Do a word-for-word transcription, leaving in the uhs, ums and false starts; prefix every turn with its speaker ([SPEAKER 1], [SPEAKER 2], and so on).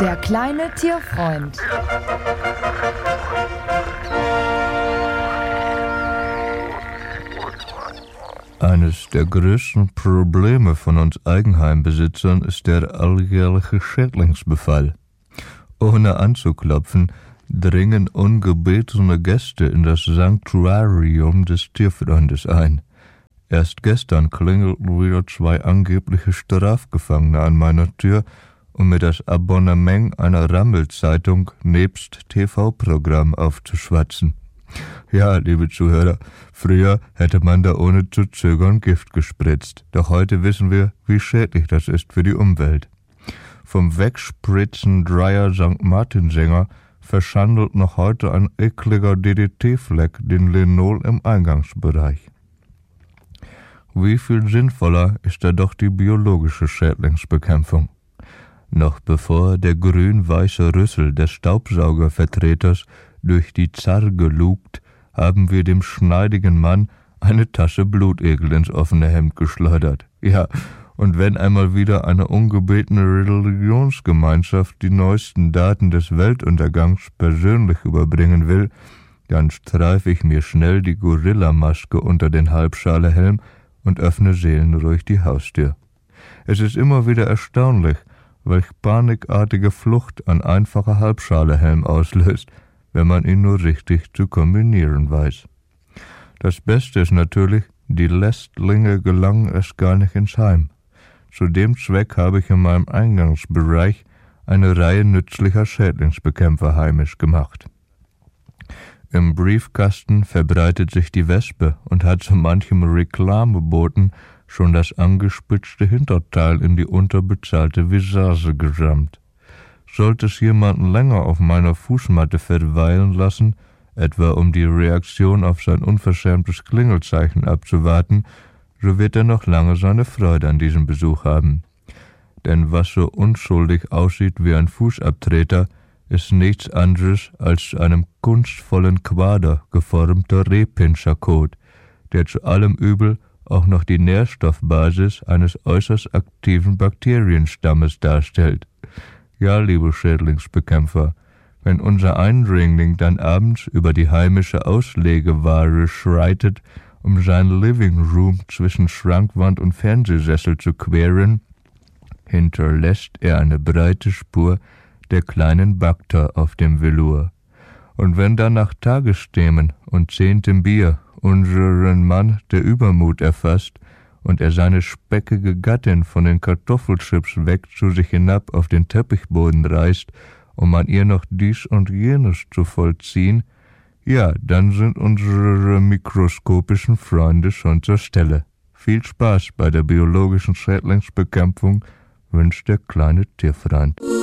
[SPEAKER 1] Der kleine Tierfreund.
[SPEAKER 2] Eines der größten Probleme von uns Eigenheimbesitzern ist der alljährliche Schädlingsbefall. Ohne anzuklopfen, dringen ungebetene Gäste in das Sanktuarium des Tierfreundes ein. Erst gestern klingelten wieder zwei angebliche Strafgefangene an meiner Tür, um mir das Abonnement einer Rammelzeitung nebst T V-Programm aufzuschwatzen. Ja, liebe Zuhörer, früher hätte man da ohne zu zögern Gift gespritzt. Doch heute wissen wir, wie schädlich das ist für die Umwelt. Vom Wegspritzen Dreier Sankt Martinsänger verschandelt noch heute ein ekliger D D T-Fleck den Linol im Eingangsbereich. Wie viel sinnvoller ist da doch die biologische Schädlingsbekämpfung. Noch bevor der grün-weiße Rüssel des Staubsaugervertreters durch die Zarge lugt, haben wir dem schneidigen Mann eine Tasse Blutegel ins offene Hemd geschleudert. Ja, und wenn einmal wieder eine ungebetene Religionsgemeinschaft die neuesten Daten des Weltuntergangs persönlich überbringen will, dann streife ich mir schnell die Gorillamaske unter den Halbschalehelm und öffne seelenruhig die Haustür. Es ist immer wieder erstaunlich, welch panikartige Flucht ein einfacher Halbschalehelm auslöst, wenn man ihn nur richtig zu kombinieren weiß. Das Beste ist natürlich, die Lästlinge gelangen es gar nicht ins Heim. Zu dem Zweck habe ich in meinem Eingangsbereich eine Reihe nützlicher Schädlingsbekämpfer heimisch gemacht. Im Briefkasten verbreitet sich die Wespe und hat so manchem Reklameboten schon das angespitzte Hinterteil in die unterbezahlte Visage gerammt. Sollte es jemanden länger auf meiner Fußmatte verweilen lassen, etwa um die Reaktion auf sein unverschämtes Klingelzeichen abzuwarten, so wird er noch lange seine Freude an diesem Besuch haben. Denn was so unschuldig aussieht wie ein Fußabtreter, ist nichts anderes als zu einem kunstvollen Quader geformter Rehpinscherkot, der zu allem Übel auch noch die Nährstoffbasis eines äußerst aktiven Bakterienstammes darstellt. Ja, liebe Schädlingsbekämpfer, wenn unser Eindringling dann abends über die heimische Auslegeware schreitet, um seinen Living Room zwischen Schrankwand und Fernsehsessel zu queren, hinterlässt er eine breite Spur der kleinen Bakter auf dem Velour. Und wenn dann nach Tagesthemen und zehntem Bier unseren Mann der Übermut erfasst und er seine speckige Gattin von den Kartoffelchips weg zu sich hinab auf den Teppichboden reißt, um an ihr noch dies und jenes zu vollziehen, ja, dann sind unsere mikroskopischen Freunde schon zur Stelle. Viel Spaß bei der biologischen Schädlingsbekämpfung wünscht der kleine Tierfreund.